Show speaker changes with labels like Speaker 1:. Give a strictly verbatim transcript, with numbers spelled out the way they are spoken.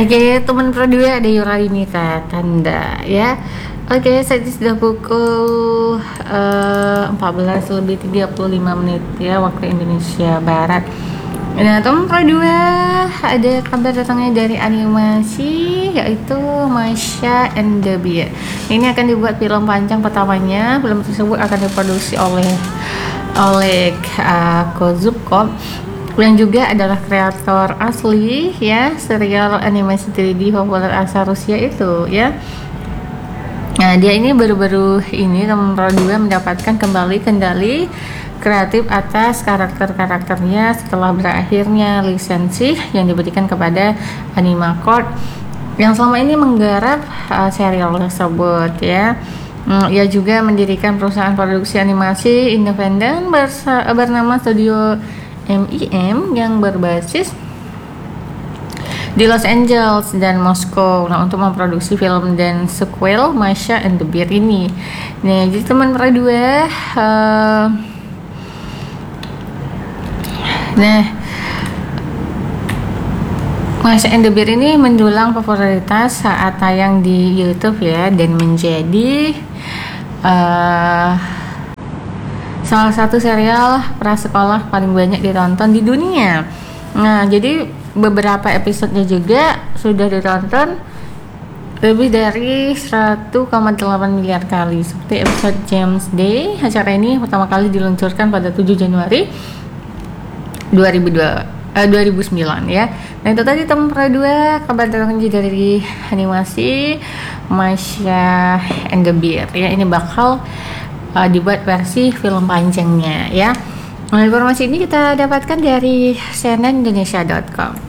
Speaker 1: Oke, teman pro dua ada Yuradinita Tanda ya. Oke, saat ini sudah pukul uh, empat belas lebih tiga puluh lima menit ya waktu Indonesia Barat. Nah, teman pro dua ada kabar datangnya dari animasi yaitu Masha and the Bear. Ini akan dibuat film panjang pertamanya. Film tersebut akan diproduksi oleh oleh uh, Kozubkop yang juga adalah kreator asli ya serial animasi tiga D populer asal Rusia itu ya. Nah, dia ini baru-baru ini teman pro dua mendapatkan kembali kendali kreatif atas karakter-karakternya setelah berakhirnya lisensi yang diberikan kepada Animacord yang selama ini menggarap uh, serial tersebut ya. Hmm, ia juga mendirikan perusahaan produksi animasi independen bersa- bernama Studio M I M yang berbasis di Los Angeles dan Moskow. Nah, untuk memproduksi film dan sequel Masha and the Bear ini. Nah, jadi teman pro dua uh, nah Masha and the Bear ini mendulang popularitas saat tayang di YouTube ya, dan menjadi uh, salah satu serial prasekolah paling banyak ditonton di dunia. Nah, jadi beberapa episodenya juga sudah ditonton lebih dari satu koma delapan miliar kali. Seperti episode James Day. Acara ini pertama kali diluncurkan pada tujuh Januari dua ribu dua, eh, dua ribu sembilan ya. Nah, itu tadi teman pro dua kabar terbaru dari animasi Masha and the Bear ya. Ini bakal Uh, dibuat versi film panjangnya ya. Nah, informasi ini kita dapatkan dari C N N Indonesia dot com.